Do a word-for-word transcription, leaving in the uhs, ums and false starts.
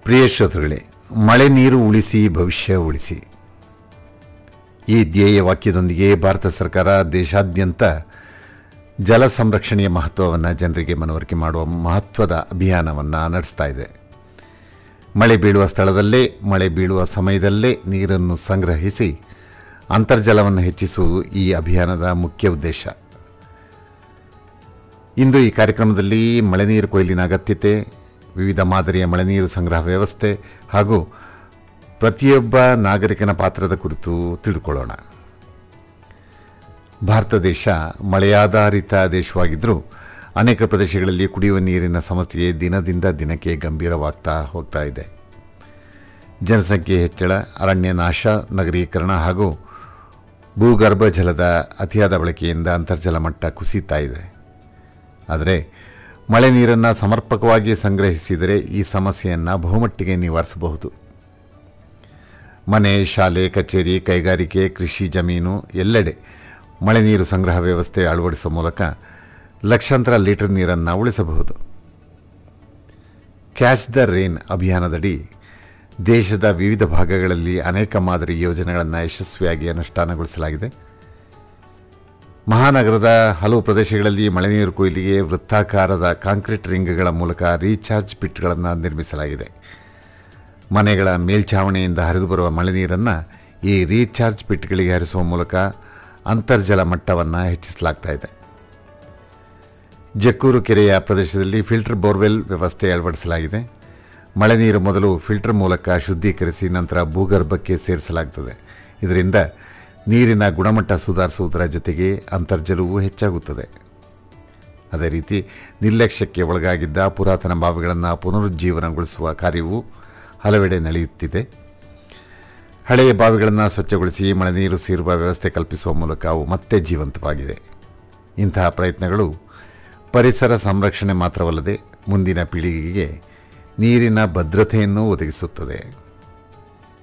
ಪ್ರಿಯ ಶ್ರೋತೃಗಳೇ, ಮಳೆ ನೀರು ಉಳಿಸಿ ಭವಿಷ್ಯ ಉಳಿಸಿ ಈ ಧ್ಯೇಯ ವಾಕ್ಯದೊಂದಿಗೆ ಭಾರತ ಸರ್ಕಾರ ದೇಶಾದ್ಯಂತ ಜಲ ಸಂರಕ್ಷಣೆಯ ಮಹತ್ವವನ್ನು ಜನರಿಗೆ ಮನವರಿಕೆ ಮಾಡುವ ಮಹತ್ವದ ಅಭಿಯಾನವನ್ನು ನಡೆಸ್ತಾ ಇದೆ. ಮಳೆ ಬೀಳುವ ಸ್ಥಳದಲ್ಲೇ ಮಳೆ ಬೀಳುವ ಸಮಯದಲ್ಲೇ ನೀರನ್ನು ಸಂಗ್ರಹಿಸಿ ಅಂತರ್ಜಲವನ್ನು ಹೆಚ್ಚಿಸುವುದು ಈ ಅಭಿಯಾನದ ಮುಖ್ಯ ಉದ್ದೇಶ. ಇಂದು ಈ ಕಾರ್ಯಕ್ರಮದಲ್ಲಿ ಮಳೆ ನೀರು ಕೊಯ್ಲಿನ ಅಗತ್ಯತೆ, ವಿವಿಧ ಮಾದರಿಯ ಮಳೆ ನೀರು ಸಂಗ್ರಹ ವ್ಯವಸ್ಥೆ ಹಾಗೂ ಪ್ರತಿಯೊಬ್ಬ ನಾಗರಿಕನ ಪಾತ್ರದ ಕುರಿತು ತಿಳಿದುಕೊಳ್ಳೋಣ. ಭಾರತ ದೇಶ ಮಳೆಯಾಧಾರಿತ ದೇಶವಾಗಿದ್ದರೂ ಅನೇಕ ಪ್ರದೇಶಗಳಲ್ಲಿ ಕುಡಿಯುವ ನೀರಿನ ಸಮಸ್ಯೆ ದಿನದಿಂದ ದಿನಕ್ಕೆ ಗಂಭೀರವಾಗ್ತಾ ಹೋಗ್ತಾ ಇದೆ. ಜನಸಂಖ್ಯೆ ಹೆಚ್ಚಳ, ಅರಣ್ಯ ನಾಶ, ನಗರೀಕರಣ ಹಾಗೂ ಭೂಗರ್ಭ ಜಲದ ಅತಿಯಾದ ಬಳಕೆಯಿಂದ ಅಂತರ್ಜಲ ಮಟ್ಟ ಕುಸಿತಾ ಇದೆ. ಆದರೆ ಮಳೆ ನೀರನ್ನು ಸಮರ್ಪಕವಾಗಿ ಸಂಗ್ರಹಿಸಿದರೆ ಈ ಸಮಸ್ಯೆಯನ್ನು ಬಹುಮಟ್ಟಿಗೆ ನಿವಾರಿಸಬಹುದು. ಮನೆ, ಶಾಲೆ, ಕಚೇರಿ, ಕೈಗಾರಿಕೆ, ಕೃಷಿ ಜಮೀನು ಎಲ್ಲೆಡೆ ಮಳೆ ನೀರು ಸಂಗ್ರಹ ವ್ಯವಸ್ಥೆ ಅಳವಡಿಸುವ ಮೂಲಕ ಲಕ್ಷಾಂತರ ಲೀಟರ್ ನೀರನ್ನು ಉಳಿಸಬಹುದು. ಕ್ಯಾಚ್ ದ ರೇನ್ ಅಭಿಯಾನದಡಿ ದೇಶದ ವಿವಿಧ ಭಾಗಗಳಲ್ಲಿ ಅನೇಕ ಮಾದರಿ ಯೋಜನೆಗಳನ್ನು ಯಶಸ್ವಿಯಾಗಿ ಅನುಷ್ಠಾನಗೊಳಿಸಲಾಗಿದೆ. ಮಹಾನಗರದ ಹಲವು ಪ್ರದೇಶಗಳಲ್ಲಿ ಮಳೆ ನೀರು ಕೊಯ್ಲಿಗೆ ವೃತ್ತಾಕಾರದ ಕಾಂಕ್ರೀಟ್ ರಿಂಗ್ಗಳ ಮೂಲಕ ರೀಚಾರ್ಜ್ ಪಿಟ್ಗಳನ್ನು ನಿರ್ಮಿಸಲಾಗಿದೆ. ಮನೆಗಳ ಮೇಲ್ಛಾವಣಿಯಿಂದ ಹರಿದು ಬರುವ ಮಳೆ ನೀರನ್ನು ಈ ರೀಚಾರ್ಜ್ ಪಿಟ್ಗಳಿಗೆ ಹರಿಸುವ ಮೂಲಕ ಅಂತರ್ಜಲ ಮಟ್ಟವನ್ನು ಹೆಚ್ಚಿಸಲಾಗ್ತಾ ಇದೆ. ಜಕ್ಕೂರು ಕೆರೆಯ ಪ್ರದೇಶದಲ್ಲಿ ಫಿಲ್ಟರ್ ಬೋರ್ವೆಲ್ ವ್ಯವಸ್ಥೆ ಅಳವಡಿಸಲಾಗಿದೆ. ಮಳೆ ನೀರು ಮೊದಲು ಫಿಲ್ಟರ್ ಮೂಲಕ ಶುದ್ಧೀಕರಿಸಿ ನಂತರ ಭೂಗರ್ಭಕ್ಕೆ ಸೇರಿಸಲಾಗುತ್ತದೆ. ಇದರಿಂದ ನೀರಿನ ಗುಣಮಟ್ಟ ಸುಧಾರಿಸುವುದರ ಜೊತೆಗೆ ಅಂತರ್ಜಲವೂ ಹೆಚ್ಚಾಗುತ್ತದೆ. ಅದೇ ರೀತಿ ನಿರ್ಲಕ್ಷ್ಯಕ್ಕೆ ಒಳಗಾಗಿದ್ದ ಪುರಾತನ ಬಾವಿಗಳನ್ನು ಪುನರುಜ್ಜೀವನಗೊಳಿಸುವ ಕಾರ್ಯವೂ ಹಲವೆಡೆ ನಡೆಯುತ್ತಿದೆ. ಹಳೆಯ ಬಾವಿಗಳನ್ನು ಸ್ವಚ್ಛಗೊಳಿಸಿ ಮಳೆ ನೀರು ಸೇರುವ ವ್ಯವಸ್ಥೆ ಕಲ್ಪಿಸುವ ಮೂಲಕ ಅವು ಮತ್ತೆ ಜೀವಂತವಾಗಿದೆ. ಇಂತಹ ಪ್ರಯತ್ನಗಳು ಪರಿಸರ ಸಂರಕ್ಷಣೆ ಮಾತ್ರವಲ್ಲದೆ ಮುಂದಿನ ಪೀಳಿಗೆಗೆ ನೀರಿನ ಭದ್ರತೆಯನ್ನು ಒದಗಿಸುತ್ತದೆ.